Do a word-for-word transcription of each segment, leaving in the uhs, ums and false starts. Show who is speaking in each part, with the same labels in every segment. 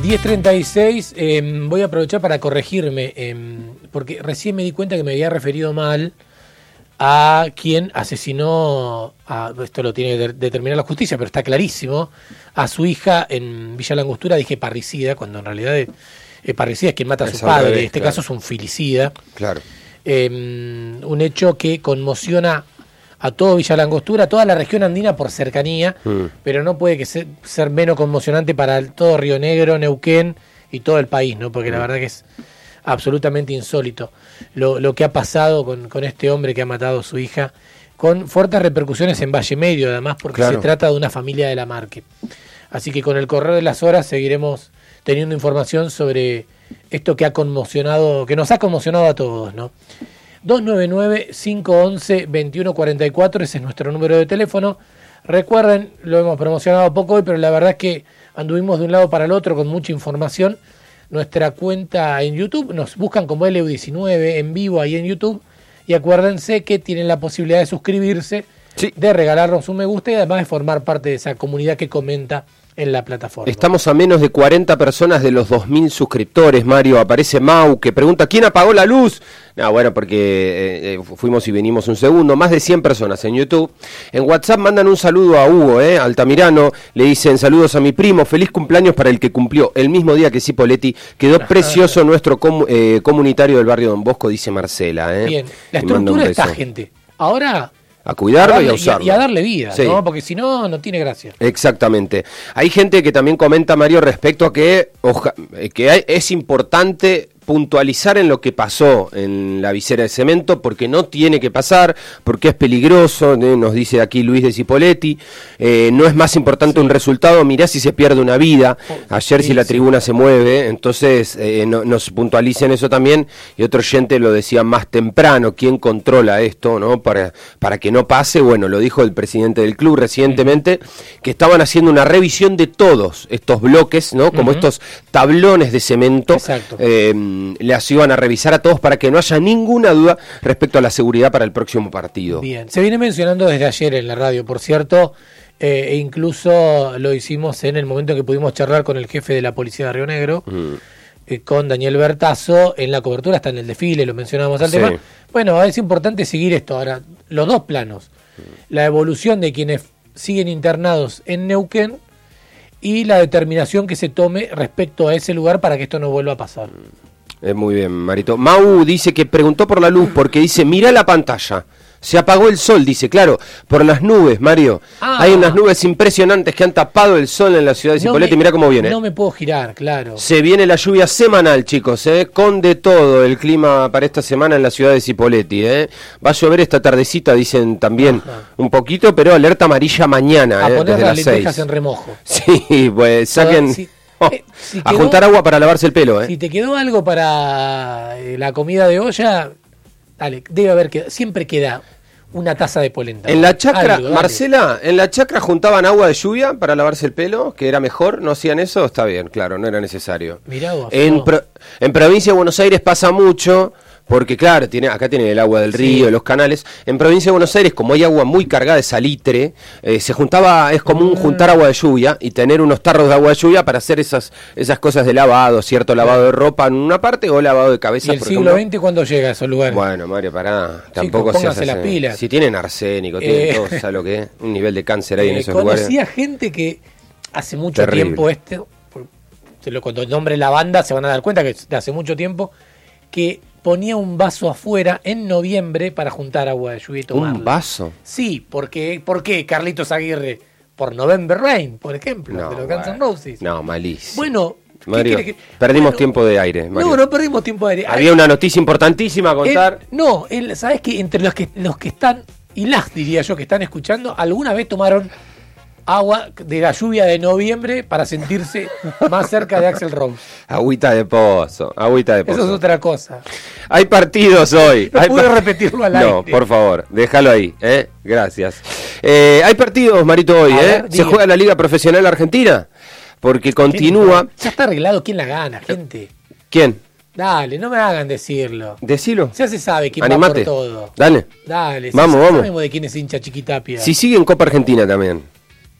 Speaker 1: diez treinta y seis, eh, voy a aprovechar para corregirme, eh, porque recién me di cuenta que me había referido mal a quien asesinó, a, esto lo tiene que determinar la justicia, pero está clarísimo, a su hija en Villa Langostura. Dije parricida, cuando en realidad es, es parricida es quien mata a su padre, en este claro. caso es un filicida. Claro. Eh, un hecho que conmociona a todo Villa Langostura, a toda la región andina por cercanía, mm. pero no puede que ser, ser menos conmocionante para el, todo Río Negro, Neuquén y todo el país, ¿no? Porque mm. la verdad que es absolutamente insólito lo, lo que ha pasado con, con este hombre que ha matado a su hija, con fuertes repercusiones en Valle Medio, además, porque claro. se trata de una familia de la Marque. Así que con el correr de las horas seguiremos teniendo información sobre esto que ha conmocionado, que nos ha conmocionado a todos, ¿no? dos nueve nueve, cinco once, veintiuno cuarenta y cuatro, ese es nuestro número de teléfono. Recuerden, lo hemos promocionado poco hoy, pero la verdad es que anduvimos de un lado para el otro con mucha información. Nuestra cuenta en YouTube, nos buscan como L U diecinueve en vivo ahí en YouTube, y acuérdense que tienen la posibilidad de suscribirse, sí. de regalarnos un me gusta y además de formar parte de esa comunidad que comenta en la plataforma.
Speaker 2: Estamos a menos de cuarenta personas de los dos mil suscriptores, Mario. Aparece Mau, que pregunta, ¿quién apagó la luz? No, bueno, porque eh, fuimos y venimos un segundo. Más de cien personas en YouTube. En WhatsApp mandan un saludo a Hugo, eh, Altamirano. Le dicen, saludos a mi primo, feliz cumpleaños para el que cumplió el mismo día que Cipoletti. Quedó Ajá. precioso nuestro com eh, comunitario del barrio Don Bosco, dice Marcela. Eh.
Speaker 1: Bien, la estructura está, gente. Ahora...
Speaker 2: A cuidarlo a darle,
Speaker 1: y
Speaker 2: a usarlo.
Speaker 1: Y a, y a darle vida, sí. ¿no? Porque si no, no tiene gracia.
Speaker 2: Exactamente. Hay gente que también comenta, Mario, respecto a que, oja, que hay, es importante puntualizar en lo que pasó en la visera de cemento, porque no tiene que pasar, porque es peligroso, ¿eh? Nos dice aquí Luis de Cipoletti, eh, no es más importante sí. un resultado, mirá si se pierde una vida, ayer sí, si la sí. tribuna se mueve, entonces eh, no, nos puntualicen eso también, y otro oyente lo decía más temprano, ¿quién controla esto, no? Para, para que no pase, bueno, lo dijo el presidente del club recientemente, uh-huh. que estaban haciendo una revisión de todos estos bloques, ¿no? Como uh-huh. estos tablones de cemento, exacto. Eh, les iban a revisar a todos para que no haya ninguna duda respecto a la seguridad para el próximo partido.
Speaker 1: Bien, se viene mencionando desde ayer en la radio, por cierto, eh, e incluso lo hicimos en el momento en que pudimos charlar con el jefe de la policía de Río Negro, mm. eh, con Daniel Bertazo, en la cobertura, hasta en el desfile, lo mencionábamos al sí. tema. Bueno, es importante seguir esto ahora, los dos planos, mm. la evolución de quienes siguen internados en Neuquén y la determinación que se tome respecto a ese lugar para que esto no vuelva a pasar.
Speaker 2: Eh, muy bien, Marito. Mau dice que preguntó por la luz porque dice, mira la pantalla, se apagó el sol, dice, claro, por las nubes, Mario. Ah, hay unas nubes impresionantes que han tapado el sol en la ciudad de Cipolletti, no mira cómo viene.
Speaker 1: No me puedo girar, claro.
Speaker 2: Se viene la lluvia semanal, chicos, eh, con de todo el clima para esta semana en la ciudad de Cipolletti. Eh. Va a llover esta tardecita, dicen también, Ajá. un poquito, pero alerta amarilla mañana.
Speaker 1: A
Speaker 2: eh,
Speaker 1: poner
Speaker 2: desde
Speaker 1: las
Speaker 2: las
Speaker 1: lentejas
Speaker 2: seis.
Speaker 1: En remojo.
Speaker 2: Sí, pues saquen... Sí. Oh, eh, si a quedó, juntar agua para lavarse el pelo, ¿eh?
Speaker 1: Si te quedó algo para eh, la comida de olla, dale, debe haber quedado, siempre queda una taza de polenta.
Speaker 2: En la chacra, algo, Marcela, en la chacra juntaban agua de lluvia para lavarse el pelo, que era mejor, ¿no hacían eso? Está bien, claro, no era necesario.
Speaker 1: Mirá vos.
Speaker 2: En,
Speaker 1: no.
Speaker 2: pro, en provincia de Buenos Aires pasa mucho... Porque claro, tiene, acá tienen el agua del río, sí. los canales. En provincia de Buenos Aires, como hay agua muy cargada de salitre, eh, se juntaba, es común juntar agua de lluvia y tener unos tarros de agua de lluvia para hacer esas esas cosas de lavado, cierto lavado de ropa en una parte o lavado de cabeza.
Speaker 1: ¿Y el
Speaker 2: por
Speaker 1: siglo veinte cuándo llega a esos lugares?
Speaker 2: Bueno, Mario, pará, tampoco se hace.
Speaker 1: las pilas.
Speaker 2: Si tienen arsénico, tienen eh, todo, ¿sabes lo que es? Un nivel de cáncer ahí eh, en esos lugares.
Speaker 1: Conocía gente que hace mucho
Speaker 2: Terrible.
Speaker 1: tiempo, este, cuando nombre la banda se van a dar cuenta que de hace mucho tiempo, que ponía un vaso afuera en noviembre para juntar agua de lluvia y tomarla.
Speaker 2: ¿Un vaso?
Speaker 1: Sí, porque, ¿por qué Carlitos Aguirre? Por November Rain, por ejemplo,
Speaker 2: no,
Speaker 1: de los Guns N' Roses.
Speaker 2: No, malísimo.
Speaker 1: Bueno,
Speaker 2: Mario, que... perdimos bueno, tiempo de aire, Mario.
Speaker 1: No, no perdimos tiempo de aire.
Speaker 2: Había Ay, una noticia importantísima a contar.
Speaker 1: El, no, el, ¿sabes qué? Entre los que, los que están, y las diría yo, que están escuchando, alguna vez tomaron agua de la lluvia de noviembre para sentirse más cerca de Axl Rose.
Speaker 2: Agüita de pozo, agüita de pozo.
Speaker 1: Eso es otra cosa.
Speaker 2: Hay partidos hoy.
Speaker 1: No
Speaker 2: hay
Speaker 1: pude repetirlo al aire.
Speaker 2: No, por favor, déjalo ahí, ¿eh? Gracias. Eh, hay partidos, Marito, hoy, a ¿eh? Ver, Se juega la Liga Profesional Argentina, porque continúa...
Speaker 1: Ya está arreglado quién la gana, gente.
Speaker 2: ¿Quién?
Speaker 1: Dale, no me hagan decirlo.
Speaker 2: Decilo.
Speaker 1: Ya se sabe quién
Speaker 2: Animate.
Speaker 1: va por todo.
Speaker 2: Dale.
Speaker 1: Dale.
Speaker 2: Vamos,
Speaker 1: si
Speaker 2: vamos.
Speaker 1: Sabemos de quién es hincha Chiquitapia.
Speaker 2: Si sigue en Copa Argentina también.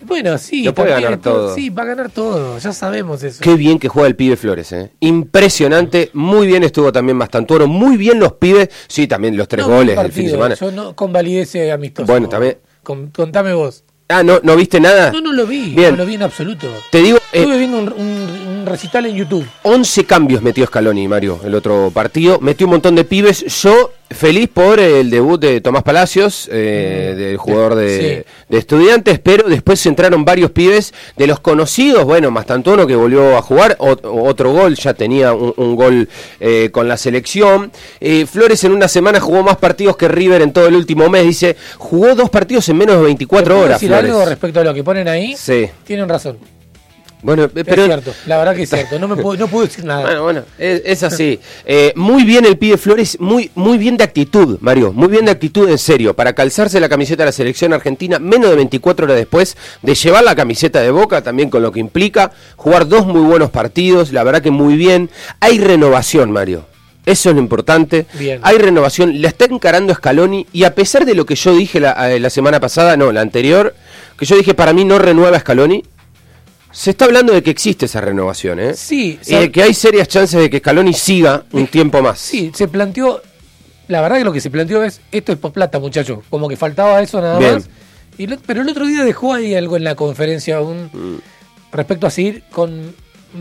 Speaker 1: Bueno, sí.
Speaker 2: Lo puede
Speaker 1: también,
Speaker 2: ganar todo.
Speaker 1: Sí, va a ganar todo, ya sabemos eso.
Speaker 2: Qué bien que juega el pibe Flores, ¿eh? Impresionante, muy bien estuvo también Mastantuono, muy bien los pibes, sí, también los tres
Speaker 1: no,
Speaker 2: goles
Speaker 1: partido,
Speaker 2: del fin de semana.
Speaker 1: Yo no convalidé ese amistoso.
Speaker 2: Bueno, también.
Speaker 1: Con, contame vos.
Speaker 2: Ah, ¿no, no viste nada?
Speaker 1: No, no lo vi,
Speaker 2: bien.
Speaker 1: no lo vi en absoluto.
Speaker 2: Te digo... Eh,
Speaker 1: Estuve viendo un, un, un recital en YouTube.
Speaker 2: once cambios metió Scaloni, Mario, el otro partido. Metió un montón de pibes. Yo feliz por el debut de Tomás Palacios, eh, mm, del jugador de, sí. de Estudiantes, pero después entraron varios pibes de los conocidos. Bueno, Mastantuono, que volvió a jugar, o, otro gol, ya tenía un, un gol eh, con la selección. Eh, Flores en una semana jugó más partidos que River en todo el último mes. Dice, jugó dos partidos en menos de veinticuatro horas.
Speaker 1: ¿Puedo decir
Speaker 2: Flores.
Speaker 1: algo respecto a lo que ponen ahí?
Speaker 2: Sí.
Speaker 1: Tienen razón.
Speaker 2: Bueno, pero...
Speaker 1: Es cierto, la verdad que es cierto, no me puedo, no puedo decir nada.
Speaker 2: Bueno, bueno, es, es así. Eh, muy bien el pibe Flores, muy, muy bien de actitud, Mario, muy bien de actitud en serio, para calzarse la camiseta de la selección argentina menos de veinticuatro horas después de llevar la camiseta de Boca, también con lo que implica, jugar dos muy buenos partidos, la verdad que muy bien. Hay renovación, Mario. Eso es lo importante.
Speaker 1: Bien.
Speaker 2: Hay renovación, la está encarando Scaloni y a pesar de lo que yo dije la, la semana pasada, no, la anterior, que yo dije para mí no renueva Scaloni, se está hablando de que existe esa renovación, ¿eh?
Speaker 1: Sí.
Speaker 2: Y de que hay serias chances de que Scaloni siga un tiempo más.
Speaker 1: Sí, se planteó, la verdad que lo que se planteó es, esto es por plata, muchachos, como que faltaba eso nada
Speaker 2: Bien.
Speaker 1: más. Y lo, pero el otro día dejó ahí algo en la conferencia un, mm. respecto a seguir con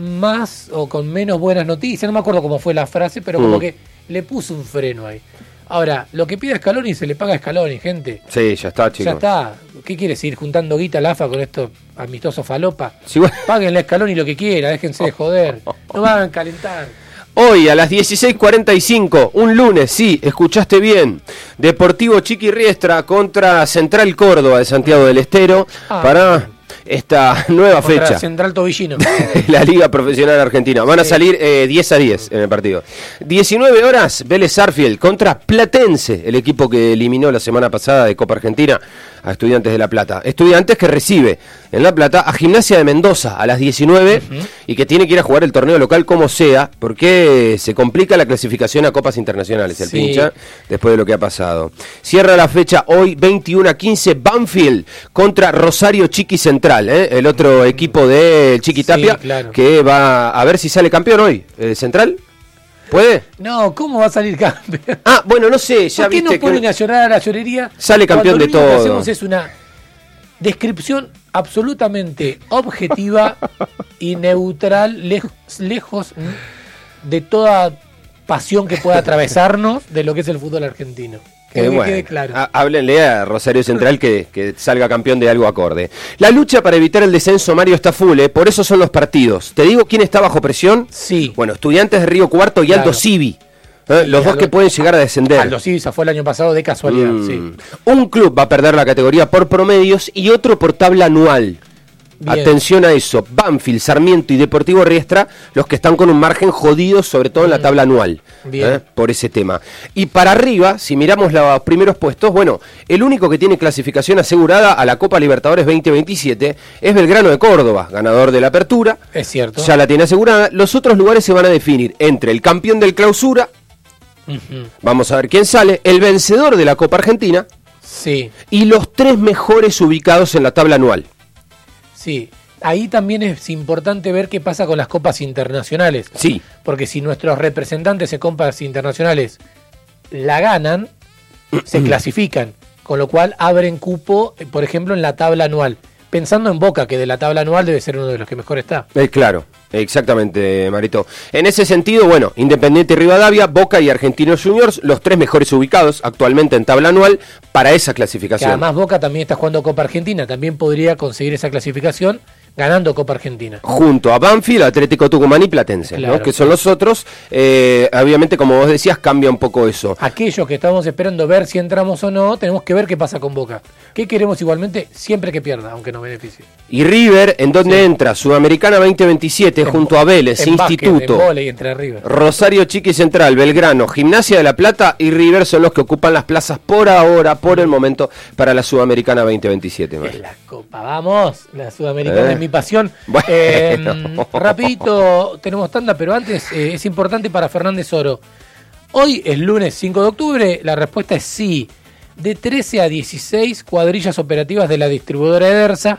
Speaker 1: más o con menos buenas noticias, no me acuerdo cómo fue la frase, pero mm. como que le puso un freno ahí. Ahora, lo que pide Scaloni se le paga a Scaloni, gente.
Speaker 2: Sí, ya está, chicos.
Speaker 1: Ya está. ¿Qué quiere seguir juntando guita a la A F A con estos amistosos falopa?
Speaker 2: Sí, bueno.
Speaker 1: Páguenle a Scaloni lo que quiera, déjense de joder. No van a calentar.
Speaker 2: Hoy a las dieciséis cuarenta y cinco, un lunes, sí, escuchaste bien. Deportivo Chiquirriestra contra Central Córdoba de Santiago del Estero ah, para esta nueva
Speaker 1: contra
Speaker 2: fecha.
Speaker 1: Central Tobillino.
Speaker 2: La Liga Profesional Argentina. Van sí. a salir eh, diez a diez en el partido. diecinueve horas, Vélez Sarsfield contra Platense, el equipo que eliminó la semana pasada de Copa Argentina a Estudiantes de La Plata. Estudiantes que recibe en La Plata a Gimnasia de Mendoza a las diecinueve uh-huh. y que tiene que ir a jugar el torneo local como sea, porque se complica la clasificación a Copas Internacionales, el sí. pincha, después de lo que ha pasado. Cierra la fecha hoy, veintiuno a quince, Banfield contra Rosario Chiqui Central, ¿eh? el otro equipo de Chiqui Tapia,
Speaker 1: sí, claro.
Speaker 2: que va a ver si sale campeón hoy. ¿Eh, ¿Central? ¿Puede?
Speaker 1: No, ¿cómo va a salir campeón?
Speaker 2: Ah, bueno, no sé, ya
Speaker 1: ¿Por qué
Speaker 2: viste
Speaker 1: no ponen
Speaker 2: que...
Speaker 1: a llorar a la llorería?
Speaker 2: Sale campeón de todo.
Speaker 1: Lo que hacemos es una descripción absolutamente objetiva y neutral, lejos, lejos de toda pasión que pueda atravesarnos de lo que es el fútbol argentino. Que
Speaker 2: eh,
Speaker 1: me
Speaker 2: bueno,
Speaker 1: quede claro.
Speaker 2: Há- háblenle a Rosario Central que, que salga campeón de algo acorde. La lucha para evitar el descenso, Mario, está full, ¿eh? Por eso son los partidos. ¿Te digo quién está bajo presión?
Speaker 1: Sí.
Speaker 2: Bueno, Estudiantes de Río Cuarto y
Speaker 1: Claro.
Speaker 2: Aldo Civi. ¿eh? Los
Speaker 1: Y
Speaker 2: dos
Speaker 1: Aldo-
Speaker 2: que pueden llegar a descender.
Speaker 1: Aldo Civi fue el año pasado de casualidad,
Speaker 2: Mm.
Speaker 1: sí.
Speaker 2: Un club va a perder la categoría por promedios y otro por tabla anual.
Speaker 1: Bien.
Speaker 2: Atención a eso. Banfield, Sarmiento y Deportivo Riestra, los que están con un margen jodido, sobre todo en la tabla anual.
Speaker 1: Bien.
Speaker 2: ¿eh? Por ese tema. Y para arriba, si miramos los primeros puestos, bueno, el único que tiene clasificación asegurada a la Copa Libertadores veinte veintisiete es Belgrano de Córdoba, ganador de la Apertura.
Speaker 1: Es cierto.
Speaker 2: Ya la tiene asegurada. Los otros lugares se van a definir entre el campeón del Clausura,
Speaker 1: Uh-huh.
Speaker 2: vamos a ver quién sale, el vencedor de la Copa Argentina
Speaker 1: Sí,
Speaker 2: y los tres mejores ubicados en la tabla anual.
Speaker 1: sí. Ahí también es importante ver qué pasa con las copas internacionales.
Speaker 2: Sí.
Speaker 1: Porque si nuestros representantes en copas internacionales la ganan, se clasifican. Con lo cual abren cupo, eh, por ejemplo, en la tabla anual. Pensando en Boca, que de la tabla anual debe ser uno de los que mejor está.
Speaker 2: Eh, claro, exactamente, Marito. En ese sentido, bueno, Independiente y Rivadavia, Boca y Argentinos Juniors, los tres mejores ubicados actualmente en tabla anual para esa
Speaker 1: Que
Speaker 2: clasificación.
Speaker 1: además Boca también está jugando Copa Argentina, también podría conseguir esa clasificación ganando Copa Argentina.
Speaker 2: Junto a Banfield, Atlético Tucumán y Platense,
Speaker 1: Claro,
Speaker 2: ¿no? Que son los otros. Eh, obviamente, como vos decías, cambia un poco eso.
Speaker 1: Aquellos que estamos esperando ver si entramos o no, tenemos que ver qué pasa con Boca. ¿Qué queremos igualmente? Siempre que pierda, aunque nos beneficie.
Speaker 2: Y River, ¿en dónde
Speaker 1: Sí.
Speaker 2: entra? Sudamericana veinte veintisiete,
Speaker 1: En
Speaker 2: junto
Speaker 1: bo-
Speaker 2: a Vélez,
Speaker 1: en básquet,
Speaker 2: Instituto,
Speaker 1: en vóley, entre River.
Speaker 2: Rosario Chiqui Central, Belgrano, Gimnasia de La Plata y River son los que ocupan las plazas por ahora, por el momento, para la Sudamericana veinte veintisiete.
Speaker 1: Es
Speaker 2: Mario.
Speaker 1: la Copa, vamos, la Sudamericana
Speaker 2: Eh.
Speaker 1: es mi pasión.
Speaker 2: Bueno.
Speaker 1: Eh, rapidito, tenemos tanda, pero antes eh, es importante para Fernández Oro. Hoy es lunes cinco de octubre, la respuesta es sí. De trece a dieciséis cuadrillas operativas de la distribuidora Edersa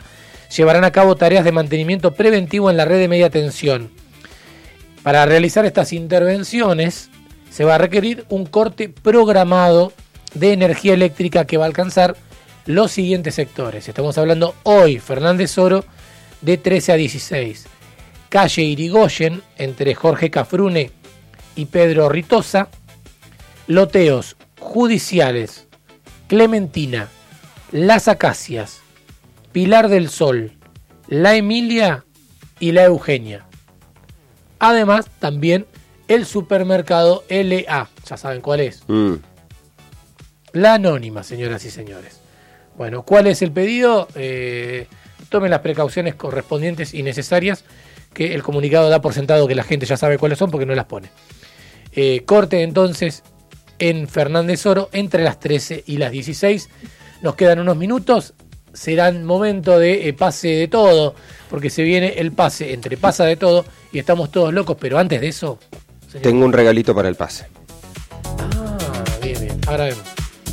Speaker 1: llevarán a cabo tareas de mantenimiento preventivo en la red de media tensión. Para realizar estas intervenciones se va a requerir un corte programado de energía eléctrica que va a alcanzar los siguientes sectores. Estamos hablando hoy, Fernández Oro, de trece a dieciséis. Calle Irigoyen, entre Jorge Cafrune y Pedro Ritosa. Loteos Judiciales, Clementina, Las Acacias, Pilar del Sol, La Emilia y La Eugenia. Además, también el supermercado L A. Ya saben cuál es. Mm. La Anónima, señoras y señores. Bueno, ¿cuál es el pedido? Eh, tomen las precauciones correspondientes y necesarias, que el comunicado da por sentado que la gente ya sabe cuáles son porque no las pone. Eh, corte entonces en Fernández Oro entre las trece y las dieciséis. Nos quedan unos minutos. Serán momento de eh, pase de todo, porque se viene el pase entre pasa de todo y estamos todos locos, pero antes de eso... Señor.
Speaker 2: Tengo un regalito para el pase.
Speaker 1: Ah, bien, bien. Ahora vemos.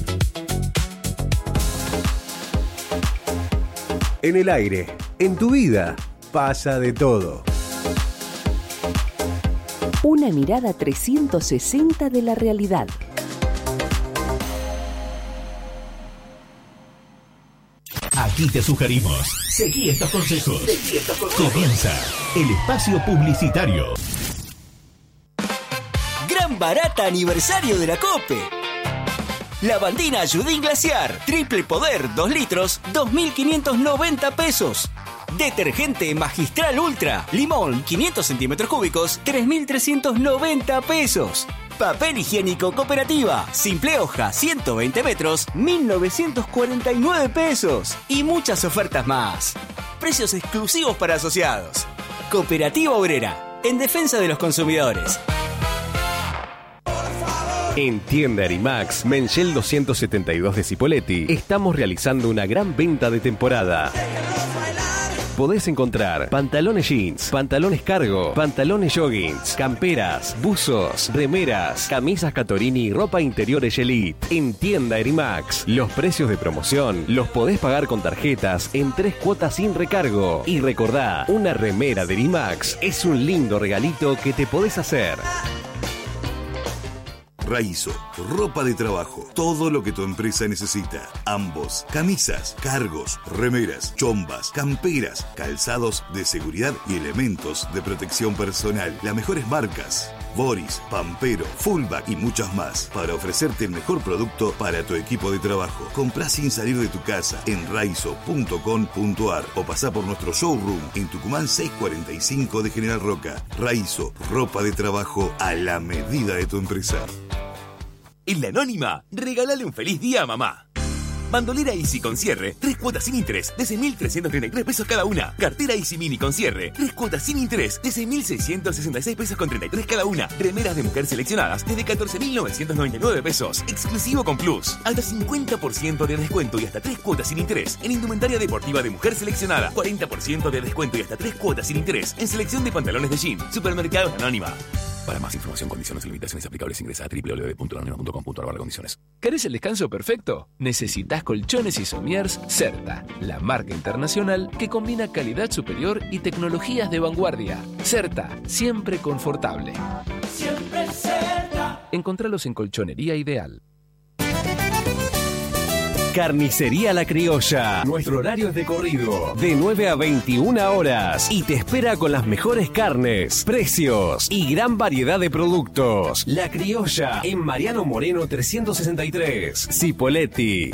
Speaker 3: En el aire, en tu vida, pasa de todo.
Speaker 4: Una mirada trescientos sesenta de la realidad.
Speaker 5: Aquí te sugerimos, seguí estos consejos. Seguí estos consejos. Comienza el espacio publicitario.
Speaker 6: Gran barata aniversario de la COPE. Lavandina Judín Glaciar, triple poder, dos litros, dos mil quinientos noventa pesos. Detergente Magistral Ultra, limón, quinientos centímetros cúbicos, tres mil trescientos noventa pesos. Papel higiénico Cooperativa, simple hoja, ciento veinte metros, mil novecientos cuarenta y nueve pesos. Y muchas ofertas más. Precios exclusivos para asociados. Cooperativa Obrera, en defensa de los consumidores.
Speaker 3: En Tienda Erimax, Menchel doscientos setenta y dos de Cipolletti, estamos realizando una gran venta de temporada. Podés encontrar pantalones jeans, pantalones cargo, pantalones joggings, camperas, buzos, remeras, camisas Catorini y ropa interior Elite. En Tienda Erimax, los precios de promoción los podés pagar con tarjetas en tres cuotas sin recargo. Y recordá, una remera de Erimax es un lindo regalito que te podés hacer.
Speaker 7: Raizo, ropa de trabajo, todo lo que tu empresa necesita. Ambos, camisas, cargos, remeras, chombas, camperas, calzados de seguridad y elementos de protección personal. Las mejores marcas, Boris, Pampero, Fullback y muchas más, para ofrecerte el mejor producto para tu equipo de trabajo. Comprá sin salir de tu casa en raizo punto com punto ar o pasá por nuestro showroom en Tucumán seiscientos cuarenta y cinco de General Roca. Raizo, ropa de trabajo a la medida de tu empresa.
Speaker 8: En La Anónima, regálale un feliz día a mamá. Bandolera Easy con cierre, tres cuotas sin interés de seis mil trescientos treinta y tres pesos cada una. Cartera Easy Mini con cierre, tres cuotas sin interés de seis mil seiscientos sesenta y seis pesos con treinta y tres cada una. Remeras de mujer seleccionadas desde catorce mil novecientos noventa y nueve pesos. Exclusivo con Plus. Hasta cincuenta por ciento de descuento y hasta tres cuotas sin interés en indumentaria deportiva de mujer seleccionada. cuarenta por ciento de descuento y hasta tres cuotas sin interés en selección de pantalones de jean. Supermercados Anónima. Para más información, condiciones y limitaciones aplicables, ingresa a doble u doble u doble u punto anónima punto com punto ar barra condiciones.
Speaker 9: ¿Querés el descanso perfecto? Necesitas colchones y somiers Certa, la marca internacional que combina calidad superior y tecnologías de vanguardia. Certa, siempre confortable.
Speaker 10: Siempre Certa.
Speaker 9: Encontralos en Colchonería Ideal.
Speaker 3: Carnicería La Criolla.
Speaker 5: Nuestro horario es de corrido,
Speaker 3: de nueve a veintiuna horas. Y te espera con las mejores carnes, precios y gran variedad de productos. La Criolla, en Mariano Moreno trescientos sesenta y tres. Cipolletti.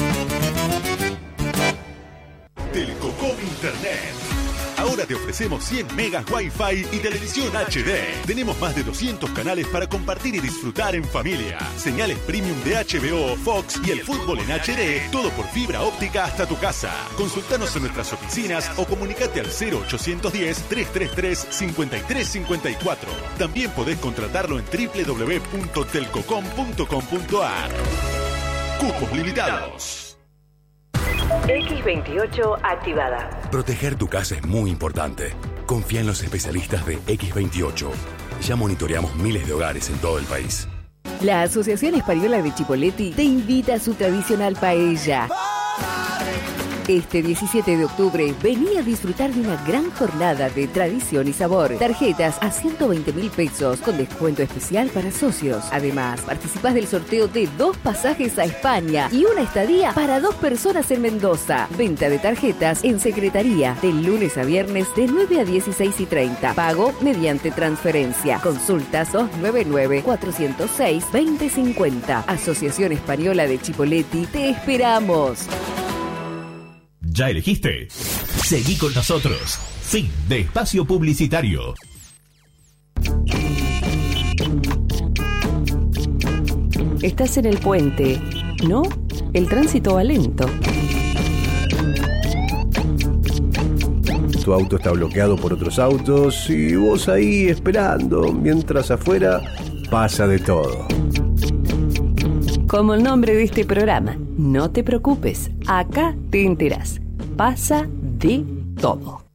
Speaker 11: Telcocom Internet. Ahora te ofrecemos cien megas Wi-Fi y televisión H D. Tenemos más de doscientos canales para compartir y disfrutar en familia. Señales premium de H B O, Fox y el fútbol en H D. Todo por fibra óptica hasta tu casa. Consultanos en nuestras oficinas o comunicate al cero ochocientos diez, trescientos treinta y tres, cincuenta y tres cincuenta y cuatro. También podés contratarlo en doble u doble u doble u punto telcocom punto com punto ar. Cupos limitados.
Speaker 12: equis veintiocho activada.
Speaker 13: Proteger tu casa es muy importante. Confía en los especialistas de equis veintiocho. Ya monitoreamos miles de hogares en todo el país.
Speaker 4: La Asociación Española de Cipolletti te invita a su tradicional paella. Este diecisiete de octubre, vení a disfrutar de una gran jornada de tradición y sabor. Tarjetas a ciento veinte mil pesos con descuento especial para socios. Además, participás del sorteo de dos pasajes a España y una estadía para dos personas en Mendoza. Venta de tarjetas en Secretaría de lunes a viernes de nueve a dieciséis y treinta. Pago mediante transferencia. Consultas dos nueve nueve, cuatro cero seis, dos cero cinco cero. Asociación Española de Chipoleti, te esperamos.
Speaker 5: ¿Ya elegiste? Seguí con nosotros. Fin de espacio publicitario.
Speaker 4: Estás en el puente, ¿no? El tránsito va lento.
Speaker 14: Tu auto está bloqueado por otros autos y vos ahí esperando, mientras afuera pasa de todo.
Speaker 4: Como el nombre de este programa, no te preocupes, acá te enterás. Pasa de todo.